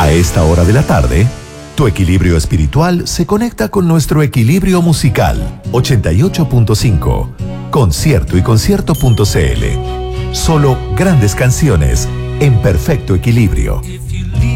A esta hora de la tarde, tu equilibrio espiritual se conecta con nuestro equilibrio musical. 88.5. Concierto y concierto.cl. Solo grandes canciones en perfecto equilibrio.